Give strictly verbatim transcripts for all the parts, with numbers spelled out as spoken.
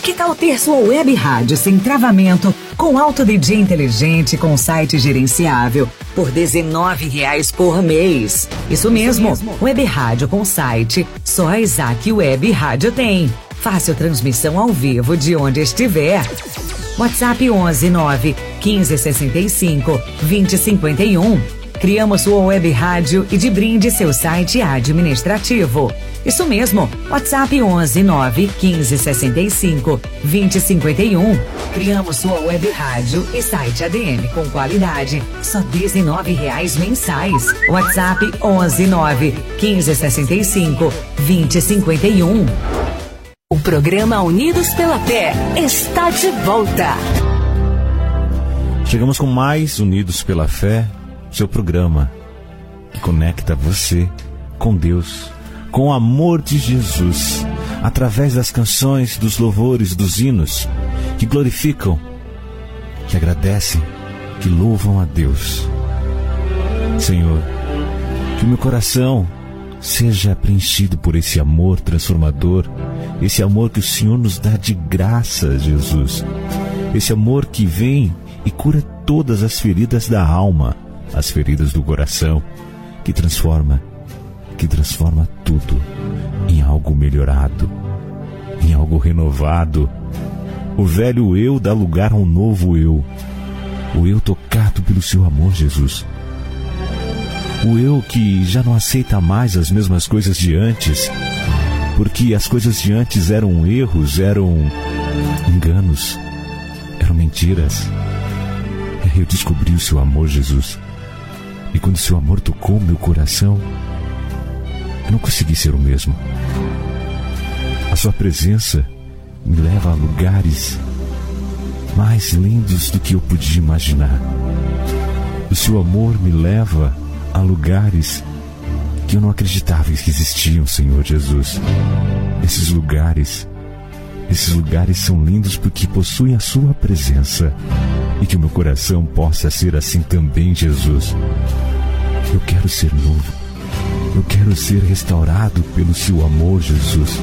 Que tal ter sua web rádio sem travamento, com alto D J inteligente, com site gerenciável, por dezenove reais por mês? Isso mesmo, Isso mesmo. Web rádio com site, só a Isaac Web Rádio tem. Fácil transmissão ao vivo de onde estiver. WhatsApp onze nove quinze sessenta e cinco vinte cinquenta e um. Criamos sua web rádio e de brinde seu site administrativo. Isso mesmo, WhatsApp onze nove quinze sessenta e cinco vinte cinquenta e um. Criamos sua web rádio e site A D M com qualidade, só dezenove reais mensais. WhatsApp onze nove quinze sessenta e cinco vinte cinquenta e um. O programa Unidos pela Fé está de volta. Chegamos com mais Unidos pela Fé, seu programa que conecta você com Deus, com o amor de Jesus, através das canções, dos louvores, dos hinos, que glorificam, que agradecem, que louvam a Deus. Senhor, que o meu coração seja preenchido por esse amor transformador, esse amor que o Senhor nos dá de graça, Jesus. Esse amor que vem e cura todas as feridas da alma, as feridas do coração, que transforma, que transforma tudo em algo melhorado, em algo renovado. O velho eu dá lugar a um novo eu, o eu tocado pelo seu amor, Jesus. O eu que já não aceita mais as mesmas coisas de antes, porque as coisas de antes eram erros, eram enganos, eram mentiras. E aí eu descobri o seu amor, Jesus. E quando o seu amor tocou meu coração, eu não consegui ser o mesmo. A sua presença me leva a lugares mais lindos do que eu podia imaginar. O seu amor me leva a lugares que eu não acreditava que existiam, Senhor Jesus. Esses lugares, esses lugares são lindos porque possuem a sua presença. E que o meu coração possa ser assim também, Jesus. Eu quero ser novo. Eu quero ser restaurado pelo seu amor, Jesus.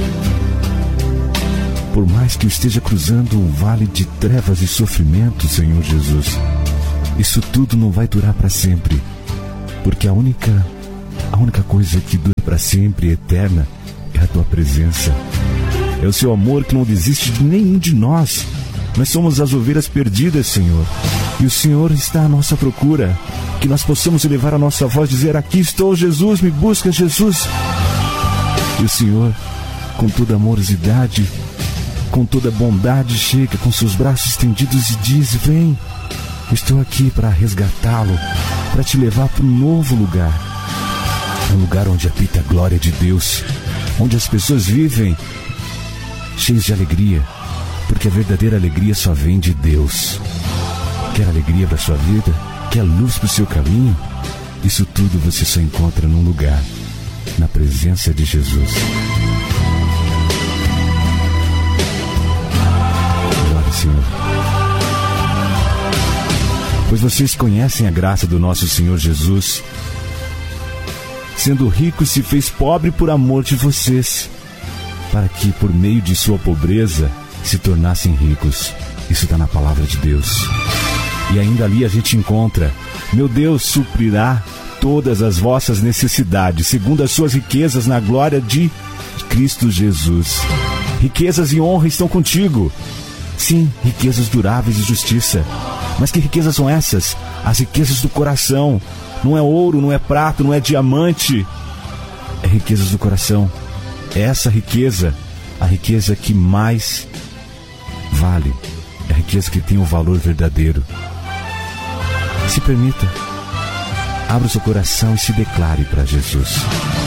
Por mais que eu esteja cruzando um vale de trevas e sofrimento, Senhor Jesus, isso tudo não vai durar para sempre. Porque a única, a única coisa que dura para sempre e eterna é a tua presença. É o seu amor que não desiste de nenhum de nós. Nós somos as ovelhas perdidas, Senhor. E o Senhor está à nossa procura. Que nós possamos elevar a nossa voz e dizer: aqui estou, Jesus, me busca, Jesus. E o Senhor, com toda amorosidade, com toda bondade, chega com seus braços estendidos e diz: vem, estou aqui para resgatá-lo, para te levar para um novo lugar. Um lugar onde habita a glória de Deus, onde as pessoas vivem cheios de alegria, porque a verdadeira alegria só vem de Deus. Quer alegria para a sua vida? Quer luz para o seu caminho? Isso tudo você só encontra num lugar, na presença de Jesus. Glória, Senhor. Pois vocês conhecem a graça do nosso Senhor Jesus. Sendo rico, se fez pobre por amor de vocês, para que por meio de sua pobreza se tornassem ricos. Isso está na palavra de Deus. E ainda ali a gente encontra: meu Deus suprirá todas as vossas necessidades, segundo as suas riquezas na glória de Cristo Jesus. Riquezas e honra estão contigo. Sim, riquezas duráveis e justiça. Mas que riquezas são essas? As riquezas do coração. Não é ouro, não é prata, não é diamante. É riquezas do coração. É essa riqueza, a riqueza que mais vale. É a riqueza que tem o valor verdadeiro. Se permita, abra o seu coração e se declare para Jesus.